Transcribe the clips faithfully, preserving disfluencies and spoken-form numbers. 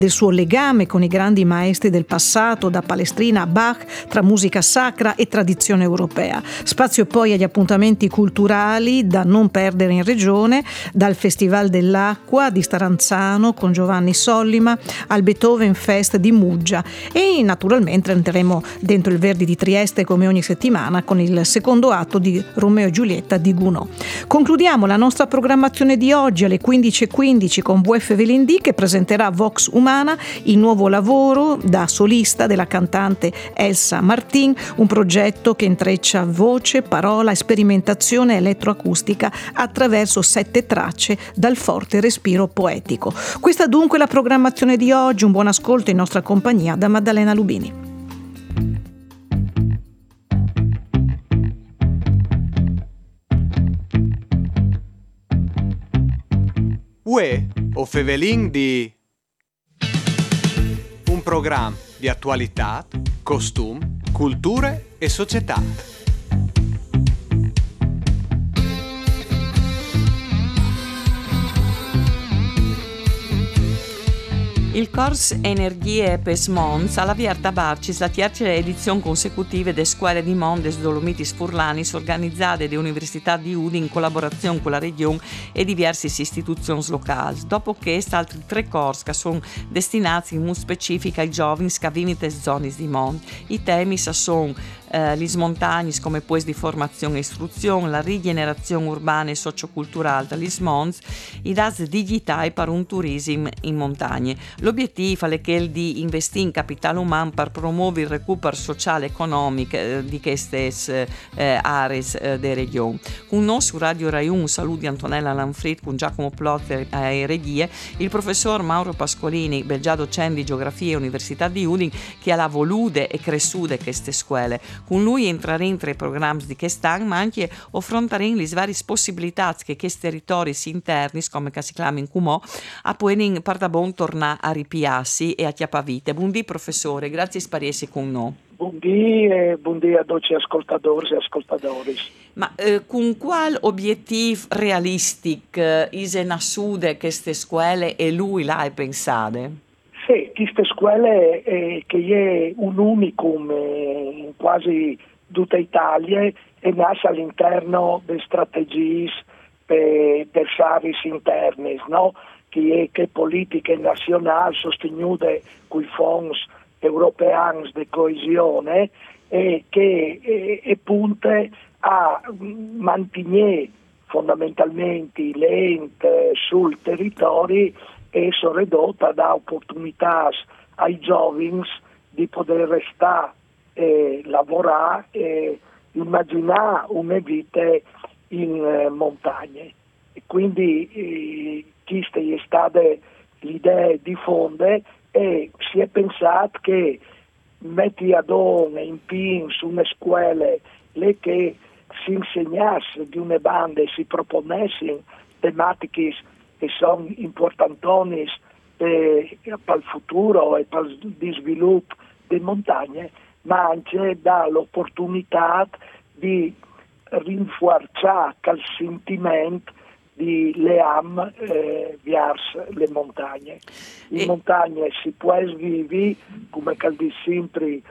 del suo legame con i grandi maestri del passato, da Palestrina a Bach, tra musica sacra e tradizione europea. Spazio poi agli appuntamenti culturali da non perdere in regione, dal Festival dell'Acqua di Staranzano con Giovanni Sollima al Beethoven Fest di Muggia, e naturalmente entreremo dentro il Verdi di Trieste come ogni settimana con il secondo atto di Romeo e Giulietta di Gounod. Concludiamo la nostra programmazione di oggi alle quindici e quindici con V F Velindì, che presenterà Vox Umana, il nuovo lavoro da solista della cantante Elsa Martin, un progetto che intreccia voce, parola e sperimentazione elettroacustica attraverso sette tracce dal forte respiro poetico. Questa dunque è la programmazione di oggi. Un buon ascolto in nostra compagnia da Maddalena Lubini. Uè, o Fevelin di un programma di attualità, costum, culture e società. Il Corso Energie Pes Mons ha avviato a Barcis la terza edizione consecutiva delle scuole di Mons des Dolomitis Furlanis organizzate da Università di Udine in collaborazione con la regione e diverse istituzioni locali. Dopo che altri tre corsi che sono destinati in modo specifico ai giovani che vivono nelle zone di Mons. I temi sono eh, gli smontagni come pues di formazione e istruzione, la rigenerazione urbana e socioculturale degli Mons, i dati digitali per un turismo in montagne. L'obiettivo è quello di investire in capitale umano per promuovere il recupero sociale e economico eh, di queste eh, aree eh, della regione. Con noi su Radio Rai uno, saluti Antonella Lanfrit, con Giacomo Plotter e regie, il professor Mauro Pascolini, già docente di geografia all'Università di Udine, che ha voluto e cresciuto queste scuole. Con lui entreremo tra i programmi di quest'anno, ma anche affronteremo le varie possibilità che questi territori interni, come si chiama in Cumò, a poi per tornare a ripiarsi e a chiappavite. Buondì professore, grazie per essere con noi. Buondì e buondì a tutti ascoltatori e ascoltatori. Ma eh, con quale obiettivo realistico eh, ise nassude queste scuole e lui l'hai pensate? Sì, queste scuole eh, che è un unicum eh, in quasi tutta Italia e nasce all'interno delle strategie per, per servizi interni, no? Che, che politiche nazionali sostenute con i fondi europei di coesione e che e, e punte a mantenere fondamentalmente l'ente sul territorio e sono ridotta da opportunità ai giovani di poter restare e lavorare e immaginare una vita in eh, montagne. E quindi eh, questa è stata l'idea di fondo e si è pensato che metti ad on in pin su una scuola le che si insegnasse di una banda e si proponessero tematiche che sono importantoni per, per il futuro e per il sviluppo delle montagne, ma anche dà l'opportunità di rinforzare il sentimento di leam eh, verso le montagne. In e... montagne si può vivere, come caldi sempre,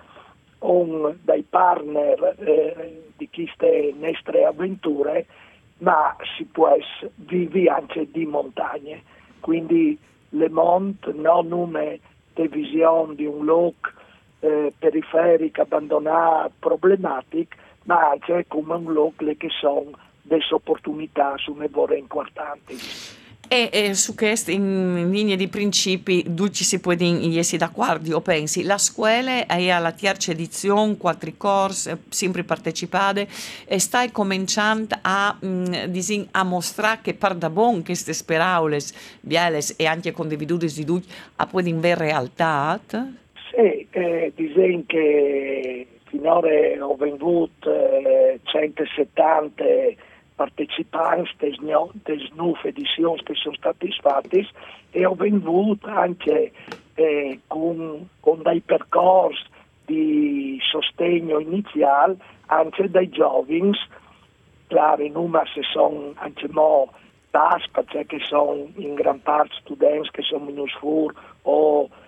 un dei partner eh, di queste nostre avventure, ma si può vivere anche di montagne. Quindi le monte non una visione di un luogo eh, periferico, abbandonato, problematico, ma anche come un luogo che sono delle opportunità su ne vorrei importanti. E, e su questo, in, in linea di principi, due ci si può dire, essi d'accordo, o pensi, la scuola è alla terza edizione, quattro corsi, sempre partecipate, e stai cominciando a, mh, a mostrare che per da buon queste speraules, bieles e anche condividute di tutti, a poi in vera realtà? Sì, eh, disegno che finora ho venduto eh, centosettanta partecipanti delle nuove edizioni che sono state fatte e ho venduto anche eh, con, con dei percorsi di sostegno iniziale anche dai giovani, claro, i numeri sono anche mo tasca, cioè che sono in gran parte studenti che sono venuti fuori o